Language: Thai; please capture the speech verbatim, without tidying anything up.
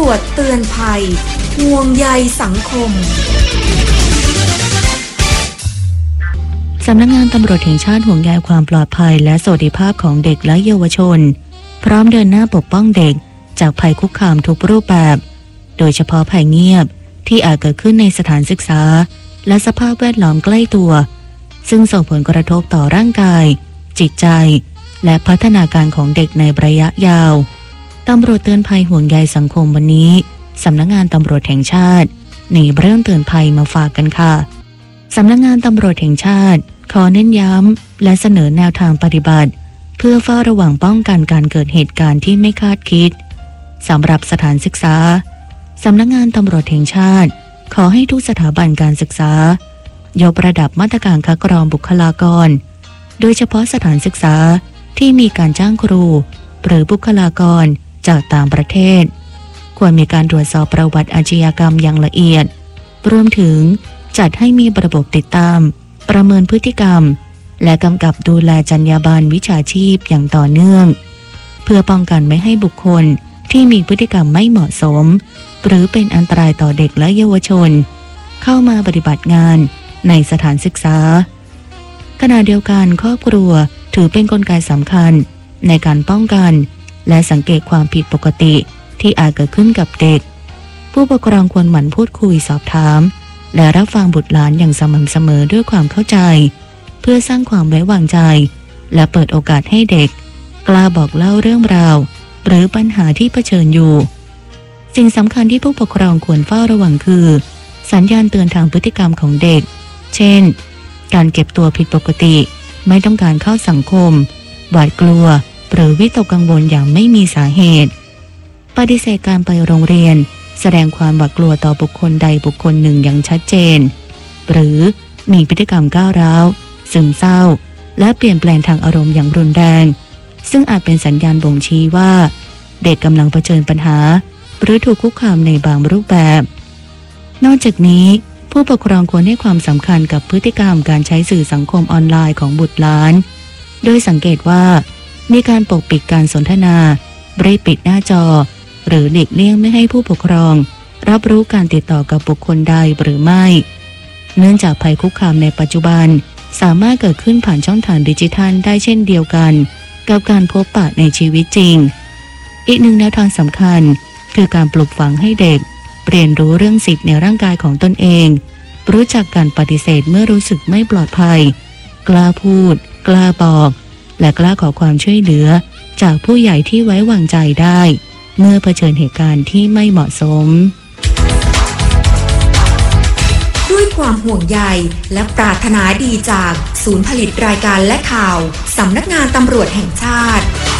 รวจเตือนภัยห่วงใยสังคมสำนักงานตำรวจแห่งชาติห่วงใยความปลอดภัยและสวัสดิภาพของเด็กและเยาวชนพร้อมเดินหน้าปกป้องเด็กจากภัยคุกคามทุกรูปแบบโดยเฉพาะภัยเงียบที่อาจเกิดขึ้นในสถานศึกษาและสภาพแวดล้อมใกล้ตัวซึ่งส่งผลกระทบต่อร่างกายจิตใจและพัฒนาการของเด็กในระยะยาวตำรวจเตือนภัยห่วงใยสังคมวันนี้สำนักงานตำรวจแห่งชาติหนีเรื่องเตือนภัยมาฝากกันค่ะสำนักงานตำรวจแห่งชาติขอเน้นย้ำและเสนอแนวทางปฏิบัติเพื่อเฝ้าระวังป้องกันการเกิดเหตุการณ์ที่ไม่คาดคิดสำหรับสถานศึกษาสำนักงานตำรวจแห่งชาติขอให้ทุกสถาบันการศึกษายกระดับมาตรการคัดกรองบุคลากรโดยเฉพาะสถานศึกษาที่มีการจ้างครูหรือบุคลากรจากต่างประเทศควรมีการตรวจสอบประวัติอาชญากรรมอย่างละเอียดรวมถึงจัดให้มีระบบติดตามประเมินพฤติกรรมและกำกับดูแลจรรยาบรรณวิชาชีพอย่างต่อเนื่องเพื่อป้องกันไม่ให้บุคคลที่มีพฤติกรรมไม่เหมาะสมหรือเป็นอันตรายต่อเด็กและเยาวชนเข้ามาปฏิบัติงานในสถานศึกษาขณะเดียวกันครอบครัวถือเป็นกลไกสำคัญในการป้องกันและสังเกตความผิดปกติที่อาจเกิดขึ้นกับเด็กผู้ปกครองควรหมั่นพูดคุยสอบถามและรับฟังบุตรหลานอย่างสม่ำเสมอด้วยความเข้าใจเพื่อสร้างความไว้วางใจและเปิดโอกาสให้เด็กกล้าบอกเล่าเรื่องราวหรือปัญหาที่เผชิญอยู่สิ่งสำคัญที่ผู้ปกครองควรเฝ้าระวังคือสัญญาณเตือนทางพฤติกรรมของเด็กเช่นการเก็บตัวผิดปกติไม่ต้องการเข้าสังคมหวาดกลัวหรือวิตกกังวลอย่างไม่มีสาเหตุปฏิเสธการไปโรงเรียนแสดงความหวาดกลัวต่อบุคคลใดบุคคลหนึ่งอย่างชัดเจนหรือมีพฤติกรรมก้าวร้าวซึมเศร้าและเปลี่ยนแปลงทางอารมณ์อย่างรุนแรงซึ่งอาจเป็นสัญญาณบ่งชี้ว่าเด็กกำลังเผชิญปัญหาหรือถูกคุกคามในบางรูปแบบนอกจากนี้ผู้ปกครองควรให้ความสำคัญกับพฤติกรรมการใช้สื่อสังคมออนไลน์ของบุตรหลานโดยสังเกตว่ามีการปกปิดการสนทนาไม่ปิดหน้าจอหรือหลีกเลี่ยงไม่ให้ผู้ปกครองรับรู้การติดต่อกับบุคคลใดหรือไม่เนื่องจากภัยคุกคามในปัจจุบันสามารถเกิดขึ้นผ่านช่องทางดิจิทัลได้เช่นเดียวกันกับการพบปะในชีวิตจริงอีกหนึ่งแนวทางสำคัญคือการปลูกฝังให้เด็กเรียนรู้เรื่องสิทธิในร่างกายของตนเองรู้จักการปฏิเสธเมื่อรู้สึกไม่ปลอดภัยกล้าพูดกล้าบอกและกล้าขอความช่วยเหลือจากผู้ใหญ่ที่ไว้วางใจได้เมื่อเผชิญเหตุการณ์ที่ไม่เหมาะสมด้วยความห่วงใยและปรารถนาดีจากศูนย์ผลิตรายการและข่าวสำนักงานตำรวจแห่งชาติ